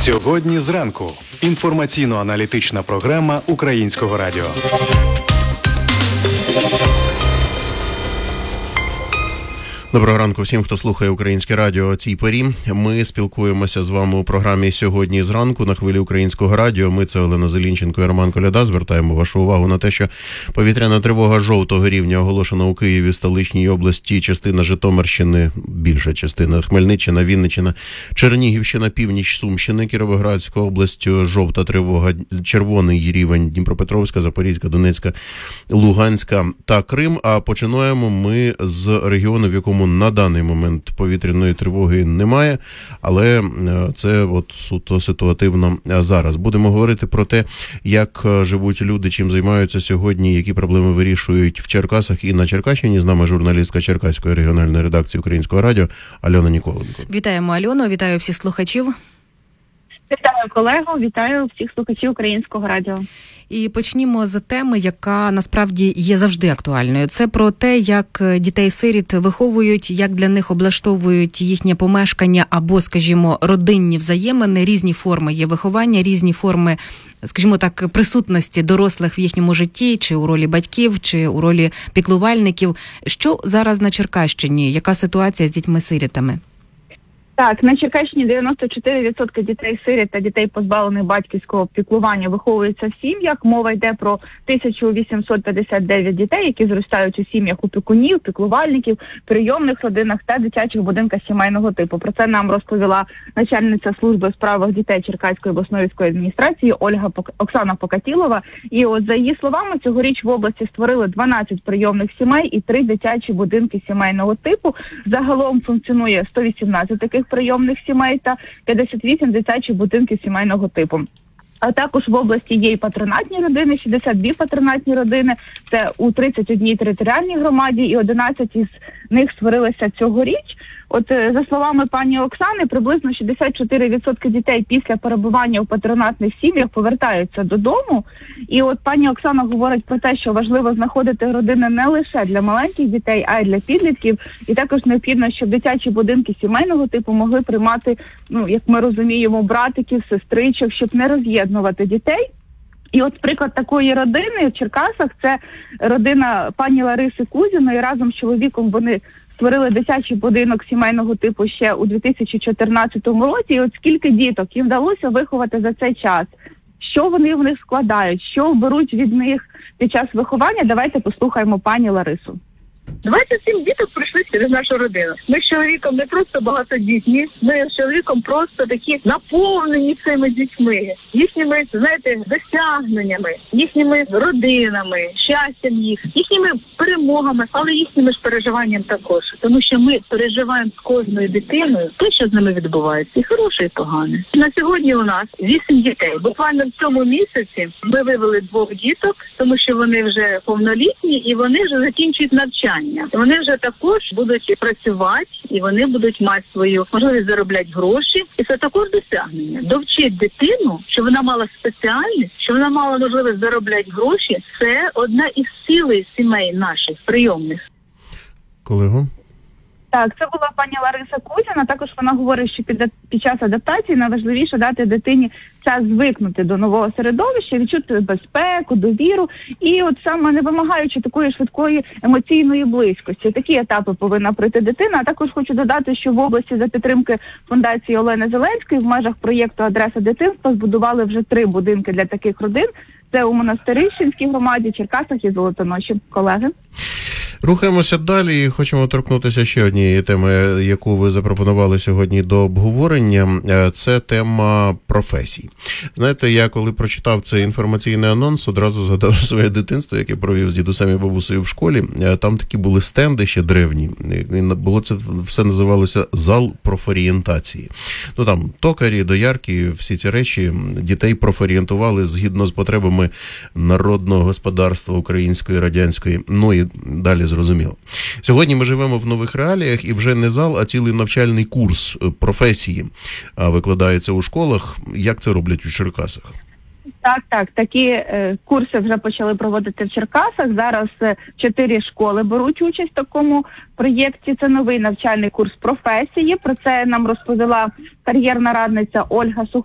Сьогодні зранку. Інформаційно-аналітична програма Українського радіо. Доброго ранку всім, хто слухає Українське радіо о цій порі. Ми спілкуємося з вами у програмі «Сьогодні зранку» на хвилі Українського радіо. Ми, це Олена Зелінченко і Роман Коляда, звертаємо вашу увагу на те, що повітряна тривога жовтого рівня оголошена у Києві, столичній області, частина Житомирщини, більша частина, Хмельниччина, Вінниччина, Чернігівщина, північ Сумщини, Кіровоградська область, жовта тривога, червоний рівень Дніпропетровська, Запорізька, Донецька, Луганська та Крим. А починаємо ми з регіону, в якому на даний момент повітряної тривоги немає, але це от суто ситуативно зараз. Будемо говорити про те, як живуть люди, чим займаються сьогодні, які проблеми вирішують в Черкасах і на Черкащині. З нами журналістка Черкаської регіональної редакції Українського радіо Альона Ніколенко. Вітаємо Альону, вітаю всіх слухачів. Вітаю колегу, вітаю всіх слухачів Українського радіо. І почнімо з теми, яка насправді є завжди актуальною. Це про те, як дітей-сиріт виховують, як для них облаштовують їхнє помешкання або, скажімо, родинні взаємини. Різні форми є виховання, різні форми, скажімо так, присутності дорослих в їхньому житті, чи у ролі батьків, чи у ролі піклувальників. Що зараз на Черкащині? Яка ситуація з дітьми-сирітами? Так, на Черкащині 94% дітей-сиріт та дітей, позбавлених батьківського піклування, виховуються в сім'ях. Мова йде про 1859 дітей, які зростають у сім'ях опікунів, піклувальників, прийомних родинах та дитячих будинках сімейного типу. Про це нам розповіла начальниця служби у справах дітей Черкаської обласної військової адміністрації Оксана Покатілова. І от за її словами, цьогоріч в області створили 12 прийомних сімей і 3 дитячі будинки сімейного типу. Загалом функціонує 118 таких прийомних сімей та 58 дитячих будинків сімейного типу. А також в області є і патронатні родини, 62 патронатні родини, це у 31 територіальній громаді, і 11 із них створилися цьогоріч. От, за словами пані Оксани, приблизно 64% дітей після перебування у патронатних сім'ях повертаються додому. І от пані Оксана говорить про те, що важливо знаходити родини не лише для маленьких дітей, а й для підлітків. І також необхідно, щоб дитячі будинки сімейного типу могли приймати, як ми розуміємо, братиків, сестричок, щоб не роз'єднувати дітей. І от приклад такої родини в Черкасах – це родина пані Лариси Кузіної. Разом з чоловіком вони створили дитячий будинок сімейного типу ще у 2014 році. І от скільки діток їм вдалося виховати за цей час, що вони в них складають, що беруть від них під час виховання, давайте послухаємо пані Ларису. 27 діток прийшли через нашу родину. Ми з чоловіком не просто багатодітні, ми з чоловіком просто такі наповнені цими дітьми, їхніми, знаєте, досягненнями, їхніми родинами, щастям їхніми перемогами, але їхніми ж переживанням також. Тому що ми переживаємо з кожною дитиною те, що з ними відбувається, і хороше, і погане. На сьогодні у нас 8 дітей. Буквально в цьому місяці ми вивели 2 діток, тому що вони вже повнолітні і вони вже закінчують навчання. Вони вже також будуть працювати, і вони будуть мати свою можливість заробляти гроші. І це також досягнення. Довчити дитину, що вона мала спеціальність, що вона мала можливість заробляти гроші, це одна із сил сімей наших прийомних. Колего? Так, це була пані Лариса Кузіна. Також вона говорить, що під час адаптації найважливіше дати дитині час звикнути до нового середовища, відчути безпеку, довіру. І от саме не вимагаючи такої швидкої емоційної близькості. Такі етапи повинна пройти дитина. А також хочу додати, що в області за підтримки фундації Олени Зеленської в межах проєкту «Адреса дитинства» збудували вже 3 будинки для таких родин. Це у Монастирищенській громаді, Черкасах і Золотоноші. Колеги? Рухаємося далі і хочемо торкнутися ще однієї теми, яку ви запропонували сьогодні до обговорення. Це тема професій. Знаєте, я коли прочитав цей інформаційний анонс, одразу згадав своє дитинство, яке провів з дідусем і бабусею в школі. Там такі були стенди ще древні. Було це все називалося «Зал профорієнтації». Ну там токарі, доярки, всі ці речі дітей профорієнтували згідно з потребами народного господарства української, радянської, ну і далі зрозуміло. Сьогодні ми живемо в нових реаліях і вже не зал, а цілий навчальний курс професії викладається у школах. Як це роблять у Черкасах? Так. Такі курси вже почали проводити в Черкасах. Зараз 4 школи беруть участь в такому проєкті. Це новий навчальний курс професії. Про це нам розповіла кар'єрна радниця Ольга Сухова.